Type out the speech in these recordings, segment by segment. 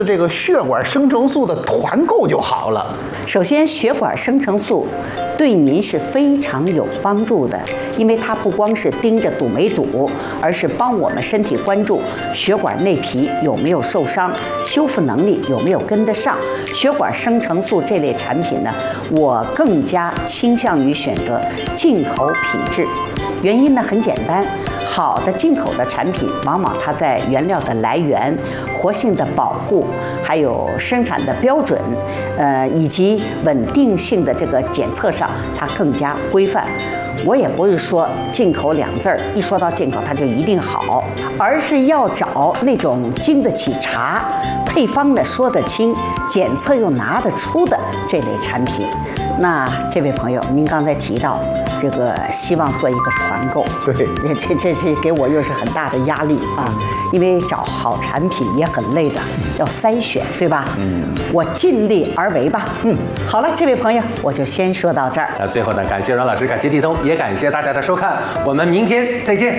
这个血管生成素的团购就好了。 首先，血管生成素对您是非常有帮助的，因为它不光是盯着堵没堵，而是帮我们身体关注血管内皮有没有受伤，修复能力有没有跟得上。血管生成素这类产品呢，我更加倾向于选择进口品质。原因呢很简单，好的进口的产品，往往它在原料的来源、活性的保护，还有生产的标准，以及稳定性的这个检测上，它更加规范。我也不是说进口2字儿，一说到进口它就一定好，而是要找那种经得起查、配方的说得清、检测又拿得出的这类产品。那这位朋友，您刚才提到这个希望做一个团购， 对， 这给我又是很大的压力啊，因为找好产品也很累的，要筛选，对吧？我尽力而为吧。好了，这位朋友，我就先说到这儿。 那最后呢，感谢阮老师，感谢地通，也感谢大家的收看，我们明天再见。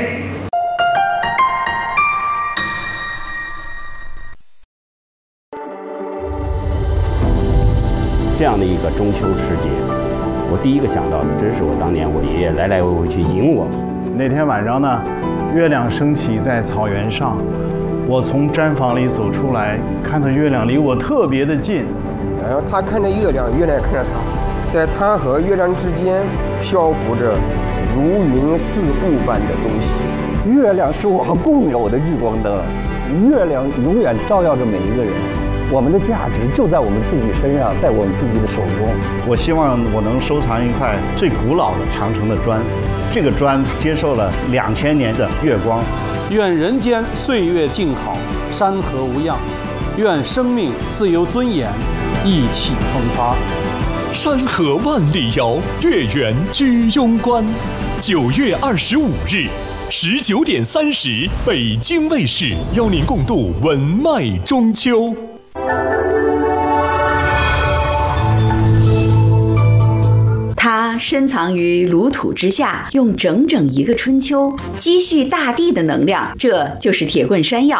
这样的一个中秋时节，我第一个想到的，真是我当年我爷爷来来回回去迎我。 那天晚上呢，月亮升起在草原上，我从毡房里走出来，看到月亮离我特别的近， 然后他看着月亮，月亮也看着他，在他和月亮之间漂浮着如云似雾般的东西。 月亮是我们共有的聚光灯，月亮永远照耀着每一个人。我们的价值就在我们自己身上，在我们自己的手中。 我希望我能收藏一块最古老的长城的砖，这个砖接受了2000年的月光。 愿人间岁月静好，山河无恙；愿生命自由尊严，意气风发。 山河万里遥，月圆居庸关。9月25日19点30，北京卫视邀您共度文脉中秋。 他深藏于炉土之下，用整整一个春秋积蓄大地的能量，这就是铁棍山药。